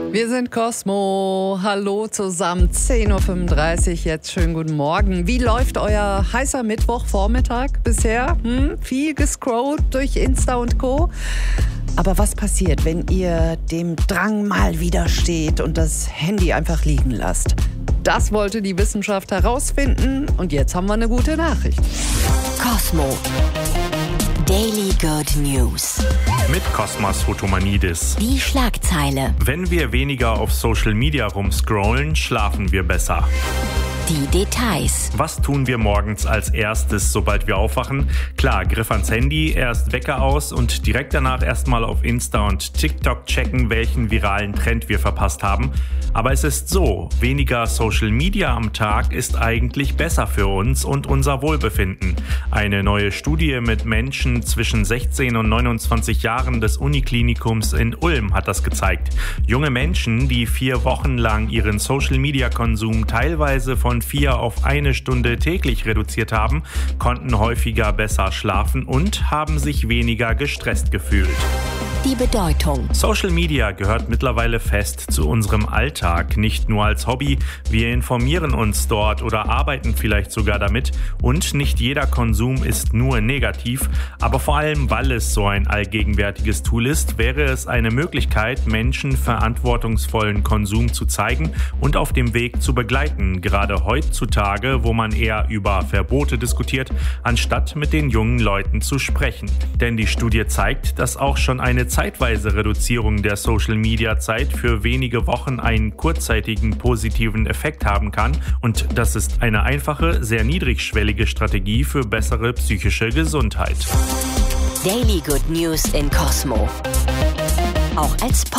Wir sind Cosmo. Hallo zusammen. 10.35 Uhr jetzt. Schönen guten Morgen. Wie läuft euer heißer Mittwochvormittag bisher? Viel gescrollt durch Insta und Co. Aber was passiert, wenn ihr dem Drang mal widersteht und das Handy einfach liegen lasst? Das wollte die Wissenschaft herausfinden und jetzt haben wir eine gute Nachricht. Cosmo. Daily Good News. Mit Kosmas Fotomanidis. Die Schlagzeile. Wenn wir weniger auf Social Media rumscrollen, schlafen wir besser. Die Details. Was tun wir morgens als erstes, sobald wir aufwachen? Klar, Griff ans Handy, erst Wecker aus und direkt danach erstmal auf Insta und TikTok checken, welchen viralen Trend wir verpasst haben. Aber es ist so, weniger Social Media am Tag ist eigentlich besser für uns und unser Wohlbefinden. Eine neue Studie mit Menschen zwischen 16 und 29 Jahren des Uniklinikums in Ulm hat das gezeigt. Junge Menschen, die 4 Wochen lang ihren Social-Media-Konsum teilweise von 4 auf 1 Stunde täglich reduziert haben, konnten häufiger besser schlafen und haben sich weniger gestresst gefühlt. Die Bedeutung. Social Media gehört mittlerweile fest zu unserem Alltag, nicht nur als Hobby. Wir informieren uns dort oder arbeiten vielleicht sogar damit. Und nicht jeder Konsum ist nur negativ. Aber vor allem, weil es so ein allgegenwärtiges Tool ist, wäre es eine Möglichkeit, Menschen verantwortungsvollen Konsum zu zeigen und auf dem Weg zu begleiten. Gerade heutzutage, wo man eher über Verbote diskutiert, anstatt mit den jungen Leuten zu sprechen. Denn die Studie zeigt, dass auch schon eine zeitweise Reduzierung der Social-Media-Zeit für wenige Wochen einen kurzzeitigen positiven Effekt haben kann. Und das ist eine einfache, sehr niedrigschwellige Strategie für bessere psychische Gesundheit. Daily Good News in Cosmo. Auch als